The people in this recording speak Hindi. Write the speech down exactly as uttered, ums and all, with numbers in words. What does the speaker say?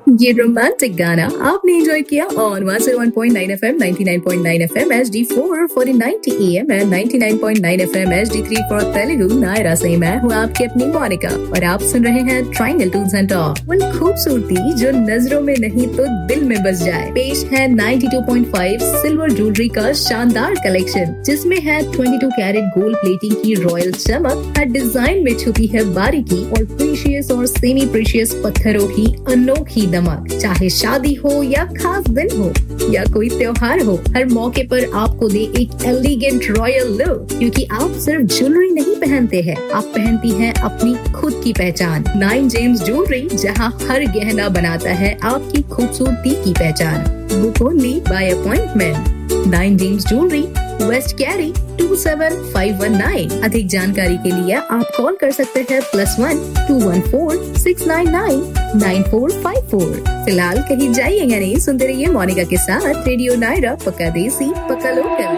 ये रोमांटिक गाना आपने एंजॉय किया on one zero one point nine FM, ninety nine point nine FM H D four for ninety am and ninety nine point nine FM H D three for Telugu Naira से मैं हूँ आपकी अपनी मोनिका और आप सुन रहे हैं ट्रायंगल टूल्स एंड टॉक। उन खूबसूरती जो नजरों में नहीं तो दिल में बस जाए। पेश है ninety two point five silver jewellery का शानदार कलेक्शन, जिसमें है twenty two carat gold plating की रॉयल चमक, हर डिजाइन में छुपी है बारीकी और प्रीशियस और सेमी प्रीशियस पत्थरों की अनोखी दमक। चाहे शादी हो या खास दिन हो या कोई त्योहार हो, हर मौके पर आपको दे एक एलिगेंट रॉयल लुक, क्योंकि आप सिर्फ ज्वेलरी नहीं पहनते हैं, आप पहनती हैं अपनी खुद की पहचान। नाइन जेम्स ज्वेलरी, जहां हर गहना बनाता है आपकी खूबसूरती की पहचान। Book only by appointment. Nine James jewellery, waste carry to seven five one nine. अधिक जानकारी के लिए आप कॉल कर सकते हैं plus one two one four six nine nine nine four five four. फिलहाल कहीं जाइएगा नहीं, सुनते रहिए मोनिका के साथ रेडियो नायरा, पक्का देसी पक्का लोकल।